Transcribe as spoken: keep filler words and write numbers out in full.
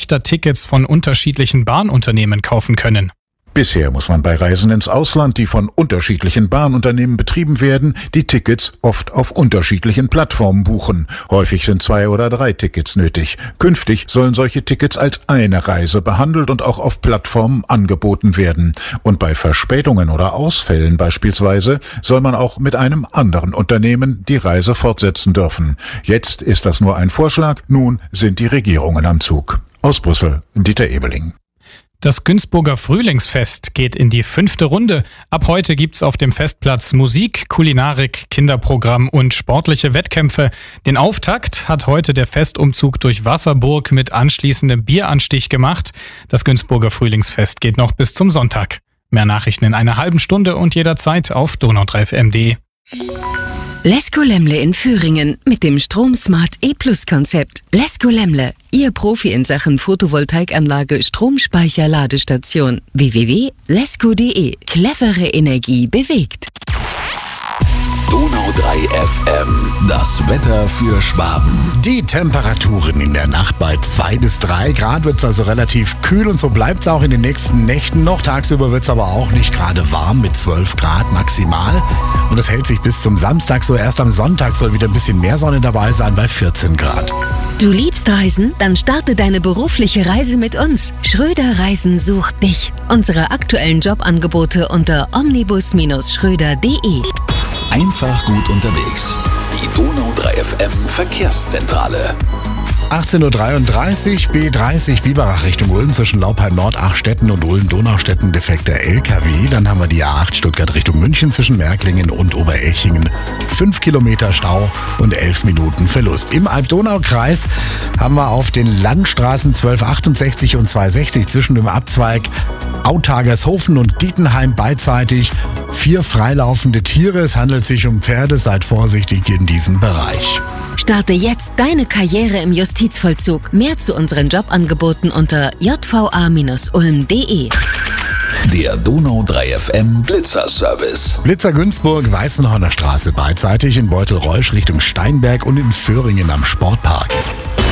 leichter Tickets von unterschiedlichen Bahnunternehmen kaufen können. Bisher muss man bei Reisen ins Ausland, die von unterschiedlichen Bahnunternehmen betrieben werden, die Tickets oft auf unterschiedlichen Plattformen buchen. Häufig sind zwei oder drei Tickets nötig. Künftig sollen solche Tickets als eine Reise behandelt und auch auf Plattformen angeboten werden. Und bei Verspätungen oder Ausfällen beispielsweise soll man auch mit einem anderen Unternehmen die Reise fortsetzen dürfen. Jetzt ist das nur ein Vorschlag, nun sind die Regierungen am Zug. Aus Brüssel, Dieter Ebeling. Das Günzburger Frühlingsfest geht in die fünfte Runde. Ab heute gibt's auf dem Festplatz Musik, Kulinarik, Kinderprogramm und sportliche Wettkämpfe. Den Auftakt hat heute der Festumzug durch Wasserburg mit anschließendem Bieranstich gemacht. Das Günzburger Frühlingsfest geht noch bis zum Sonntag. Mehr Nachrichten in einer halben Stunde und jederzeit auf donau drei f m punkt de. Lesko Lemle in Föhringen mit dem StromSmart E-Plus-Konzept. Lesko Lemle, Ihr Profi in Sachen Photovoltaikanlage, Stromspeicher, Ladestation. w w w punkt lesko punkt de. Clevere Energie bewegt. Donau drei F M, das Wetter für Schwaben. Die Temperaturen in der Nacht bei zwei bis drei Grad wird es also relativ kühl und so bleibt es auch in den nächsten Nächten noch. Tagsüber wird es aber auch nicht gerade warm mit zwölf Grad maximal. Und das hält sich bis zum Samstag so. Erst am Sonntag soll wieder ein bisschen mehr Sonne dabei sein bei vierzehn Grad. Du liebst Reisen? Dann starte deine berufliche Reise mit uns. Schröder Reisen sucht dich. Unsere aktuellen Jobangebote unter omnibus Ströder punkt de. Einfach gut unterwegs. Die Donau drei F M Verkehrszentrale. achtzehn Uhr dreiunddreißig, B dreißig Biberach Richtung Ulm zwischen Laupheim-Nord-Achstetten und Ulm-Donaustetten defekter L K W. Dann haben wir die A acht Stuttgart Richtung München zwischen Märklingen und Oberelchingen. fünf Kilometer Stau und elf Minuten Verlust. Im Alb-Donau-Kreis haben wir auf den Landstraßen zwölf achtundsechzig und zweihundertsechzig zwischen dem Abzweig Autagershofen und Dietenheim beidseitig vier freilaufende Tiere. Es handelt sich um Pferde. Seid vorsichtig in diesem Bereich. Starte jetzt deine Karriere im Justizvollzug. Mehr zu unseren Jobangeboten unter j v a ulm punkt de. Der Donau drei F M Blitzer-Service. Blitzer Günzburg, Weißenhorner Straße beidseitig, in Beutelreusch Richtung Steinberg und in Föhringen am Sportpark.